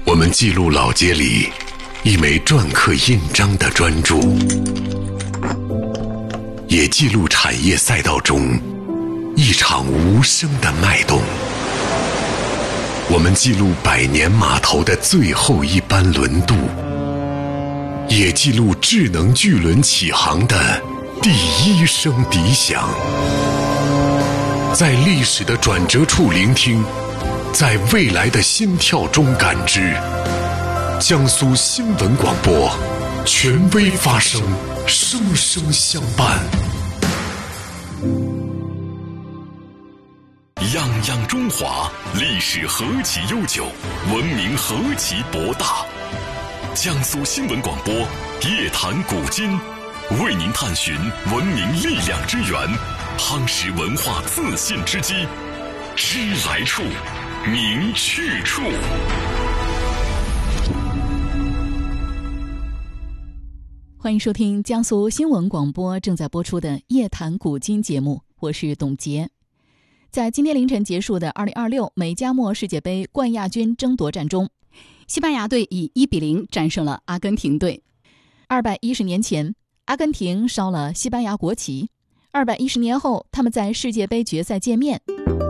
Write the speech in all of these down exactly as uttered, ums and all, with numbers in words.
我们记录老街里一枚篆刻印章的专注，也记录产业赛道中一场无声的脉动。我们记录百年码头的最后一班轮渡，也记录智能巨轮起航的第一声笛响。在历史的转折处聆听，在未来的心跳中感知。江苏新闻广播，权威发声，声声相伴。 泱泱中华，历史何其悠久，文明何其博大。江苏新闻广播夜谈古今，为您探寻文明力量之源，夯实文化自信之基。知来处，明去处。 欢迎收听江苏新闻广播正在播出的夜谈古今节目，我是董洁。在今天凌晨结束的二零二六美加墨世界杯冠亚军争夺战中，西班牙队以一比零战胜了阿根廷队。二百一十年前，阿根廷烧了西班牙国旗；二百一十年后，他们在世界杯决赛见面。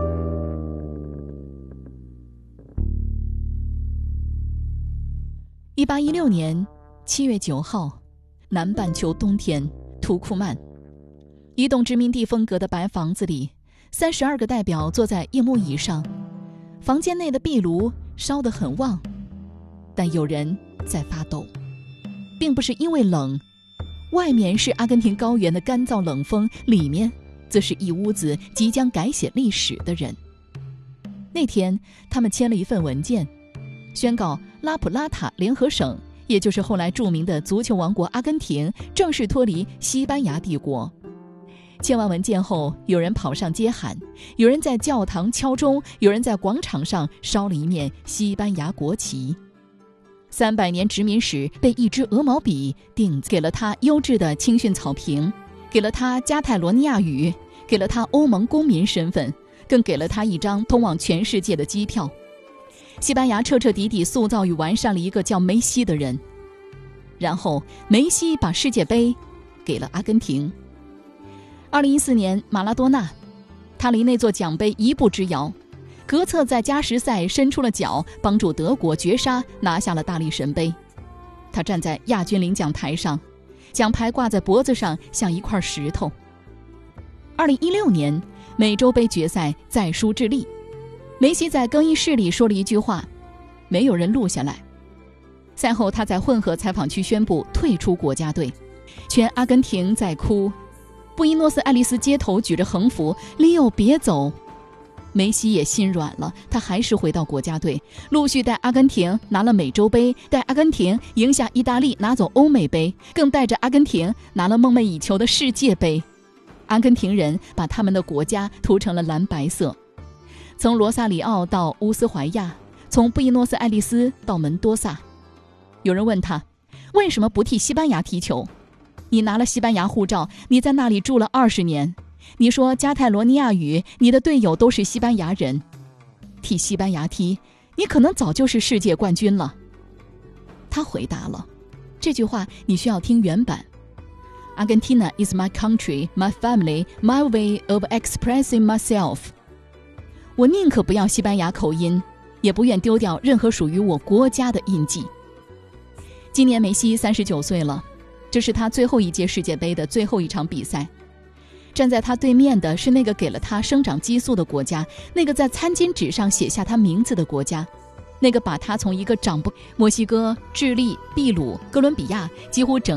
一八一六年七月九号，南半球冬天，土库曼，一栋殖民地风格的白房子里，三十二个代表坐在夜幕椅上，房间内的壁炉烧得很旺，但有人在发抖，并不是因为冷，外面是阿根廷高原的干燥冷风，里面则是一屋子即将改写历史的人。那天，他们签了一份文件，宣告拉普拉塔联合省，也就是后来著名的足球王国阿根廷，正式脱离西班牙帝国。签完文件后，有人跑上街喊，有人在教堂敲钟，有人在广场上烧了一面西班牙国旗。三百年殖民史被一支鹅毛笔定给了他优质的青训草坪，给了他加泰罗尼亚语，给了他欧盟公民身份，更给了他一张通往全世界的机票。西班牙彻彻底底塑造与完善了一个叫梅西的人，然后梅西把世界杯给了阿根廷。二零一四年，马拉多纳，他离那座奖杯一步之遥，格策在加时赛伸出了脚，帮助德国绝杀，拿下了大力神杯。他站在亚军领奖台上，奖牌挂在脖子上，像一块石头。二零一六年，美洲杯决赛再输智利，梅西在更衣室里说了一句话，没有人录下来。赛后，他在混合采访区宣布退出国家队，全阿根廷在哭。布宜诺斯艾利斯街头举着横幅，利奥别走。梅西也心软了，他还是回到国家队，陆续带阿根廷拿了美洲杯，带阿根廷赢下意大利拿走欧美杯，更带着阿根廷拿了梦寐以求的世界杯。阿根廷人把他们的国家涂成了蓝白色，从罗萨里奥到乌斯怀亚，从布宜诺斯艾利斯到门多萨。有人问他，为什么不替西班牙踢球？你拿了西班牙护照，你在那里住了二十年，你说加泰罗尼亚语，你的队友都是西班牙人，替西班牙踢，你可能早就是世界冠军了。他回答了，这句话你需要听原版。Argentina is my country, my family, my way of expressing myself. 我宁可不要西班牙口音，也不愿丢掉任何属于我国家的印记。今年梅西三十九岁了，这是他最后一届世界杯的最后一场比赛。站在他对面的是那个给了他生长激素的国家，那个在餐巾纸上写下他名字的国家，那个把他从一个长不……墨西哥、智利、秘鲁、哥伦比亚几乎整